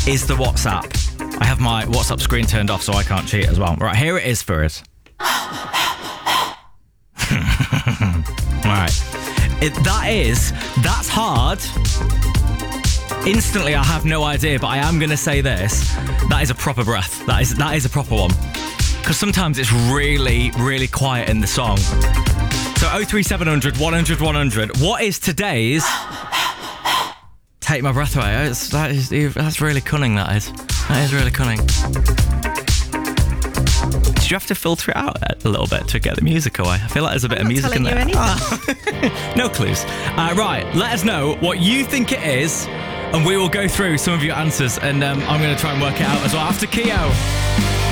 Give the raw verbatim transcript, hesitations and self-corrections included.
is the WhatsApp. I have my WhatsApp screen turned off so I can't cheat as well. Right, here it is for us. Right. It, that is, that's hard. Instantly, I have no idea, but I am going to say this. That is a proper breath. That is that is a proper one. Because sometimes it's really, really quiet in the song. So oh three seven hundred, one hundred, one hundred. What is today's Take My Breath Away? It's, that is, that's really cunning, that is. That is really cunning. Did you have to filter it out a little bit to get the music away? I feel like there's a bit I'm of not music in telling there. you Ah. No clues. Uh, right, let us know what you think it is, and we will go through some of your answers, and um, I'm going to try and work it out as well after Keo.